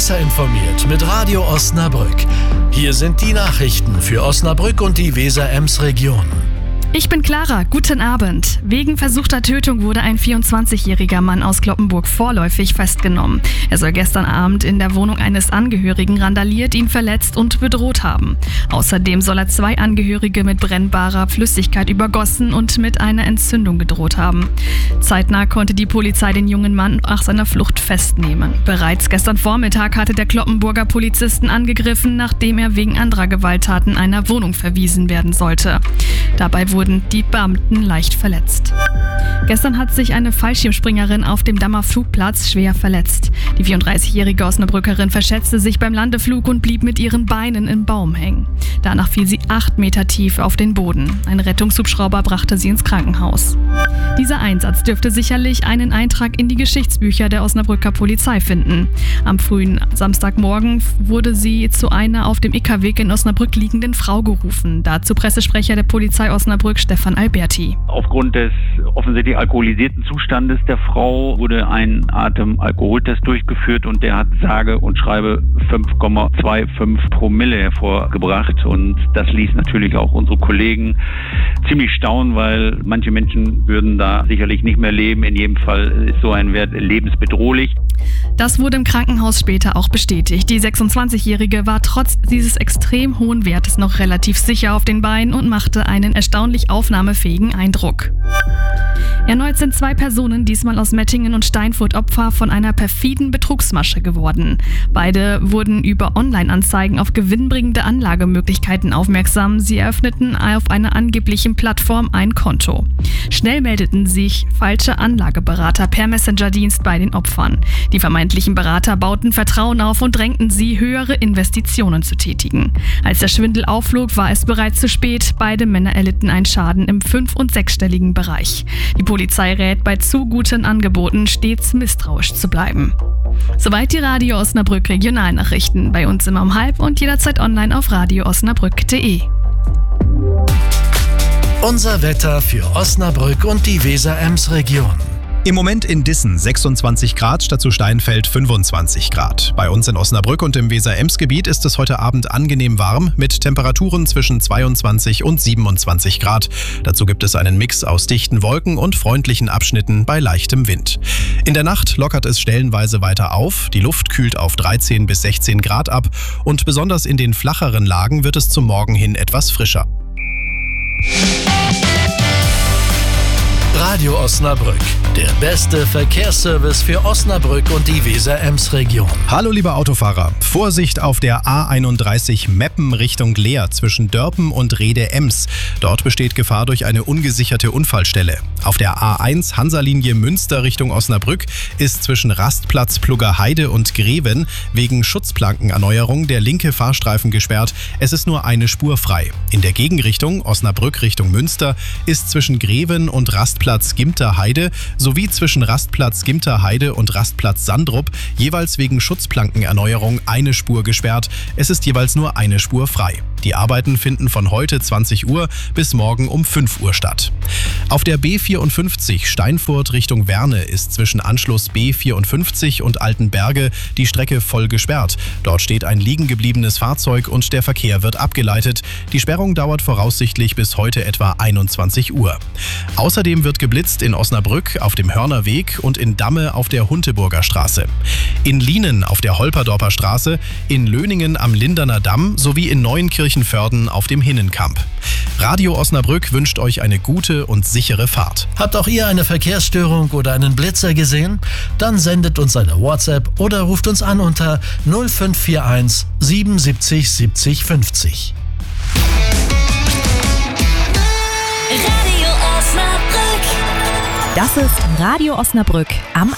Besser informiert mit Radio Osnabrück. Hier sind die Nachrichten für Osnabrück und die Weser-Ems-Region. Ich bin Clara, guten Abend. Wegen versuchter Tötung wurde ein 24-jähriger Mann aus Cloppenburg vorläufig festgenommen. Er soll gestern Abend in der Wohnung eines Angehörigen randaliert, ihn verletzt und bedroht haben. Außerdem soll er 2 Angehörige mit brennbarer Flüssigkeit übergossen und mit einer Entzündung gedroht haben. Zeitnah konnte die Polizei den jungen Mann nach seiner Flucht festnehmen. Bereits gestern Vormittag hatte der Cloppenburger Polizisten angegriffen, nachdem er wegen anderer Gewalttaten einer Wohnung verwiesen werden sollte. Dabei wurden die Beamten leicht verletzt. Gestern hat sich eine Fallschirmspringerin auf dem Dammer Flugplatz schwer verletzt. Die 34-jährige Osnabrückerin verschätzte sich beim Landeflug und blieb mit ihren Beinen im Baum hängen. Danach fiel sie 8 Meter tief auf den Boden. Ein Rettungshubschrauber brachte sie ins Krankenhaus. Dieser Einsatz dürfte sicherlich einen Eintrag in die Geschichtsbücher der Osnabrücker Polizei finden. Am frühen Samstagmorgen wurde sie zu einer auf dem Ickerweg in Osnabrück liegenden Frau gerufen. Dazu Pressesprecher der Polizei Osnabrück, Stefan Alberti. Aufgrund des offensichtlich alkoholisierten Zustandes der Frau wurde ein Atemalkoholtest durchgeführt und der hat sage und schreibe 5,25 Promille hervorgebracht. Und das ließ natürlich auch unsere Kollegen ziemlich staunen, weil manche Menschen würden da sicherlich nicht mehr leben. In jedem Fall ist so ein Wert lebensbedrohlich. Das wurde im Krankenhaus später auch bestätigt. Die 26-Jährige war trotz dieses extrem hohen Wertes noch relativ sicher auf den Beinen und machte einen erstaunlich aufnahmefähigen Eindruck. Erneut sind 2 Personen, diesmal aus Mettingen und Steinfurt, Opfer von einer perfiden Betrugsmasche geworden. Beide wurden über Online-Anzeigen auf gewinnbringende Anlagemöglichkeiten aufmerksam. Sie eröffneten auf einer angeblichen Plattform ein Konto. Schnell meldeten sich falsche Anlageberater per Messenger-Dienst bei den Opfern. Die vermeintlichen Berater bauten Vertrauen auf und drängten sie, höhere Investitionen zu tätigen. Als der Schwindel aufflog, war es bereits zu spät. Beide Männer erlitten einen Schaden im 5- und 6-stelligen Bereich. Die Polizei rät bei zu guten Angeboten stets misstrauisch zu bleiben. Soweit die Radio Osnabrück Regionalnachrichten. Bei uns immer um 12 und jederzeit online auf radioosnabrück.de. Unser Wetter für Osnabrück und die Weser-Ems-Region. Im Moment in Dissen 26 Grad, statt zu Steinfeld 25 Grad. Bei uns in Osnabrück und im Weser-Ems-Gebiet ist es heute Abend angenehm warm mit Temperaturen zwischen 22 und 27 Grad. Dazu gibt es einen Mix aus dichten Wolken und freundlichen Abschnitten bei leichtem Wind. In der Nacht lockert es stellenweise weiter auf, die Luft kühlt auf 13 bis 16 Grad ab und besonders in den flacheren Lagen wird es zum Morgen hin etwas frischer. Radio Osnabrück, der beste Verkehrsservice für Osnabrück und die Weser-Ems-Region. Hallo liebe Autofahrer, Vorsicht auf der A31 Meppen Richtung Leer zwischen Dörpen und Rhede-Ems. Dort besteht Gefahr durch eine ungesicherte Unfallstelle. Auf der A1 Hansa-Linie Münster Richtung Osnabrück ist zwischen Rastplatz Pluggerheide und Greven wegen Schutzplankenerneuerung der linke Fahrstreifen gesperrt. Es ist nur eine Spur frei. In der Gegenrichtung Osnabrück Richtung Münster ist zwischen Greven und Rastplatz Gimterheide sowie zwischen Rastplatz Gimterheide und Rastplatz Sandrup jeweils wegen Schutzplankenerneuerung eine Spur gesperrt. Es ist jeweils nur eine Spur frei. Die Arbeiten finden von heute 20 Uhr bis morgen um 5 Uhr statt. Auf der B54 Steinfurt Richtung Werne ist zwischen Anschluss B54 und Altenberge die Strecke voll gesperrt. Dort steht ein liegen gebliebenes Fahrzeug und der Verkehr wird abgeleitet. Die Sperrung dauert voraussichtlich bis heute etwa 21 Uhr. Außerdem wird geblitzt in Osnabrück auf dem Hörnerweg und in Damme auf der Hunteburger Straße. In Lienen auf der Holperdorper Straße, in Löningen am Linderner Damm sowie in Neuenkirchenförden auf dem Hinnenkamp. Radio Osnabrück wünscht euch eine gute und sichere Fahrt. Habt auch ihr eine Verkehrsstörung oder einen Blitzer gesehen? Dann sendet uns eine WhatsApp oder ruft uns an unter 0541 77 70 50. Radio Osnabrück. Das ist Radio Osnabrück am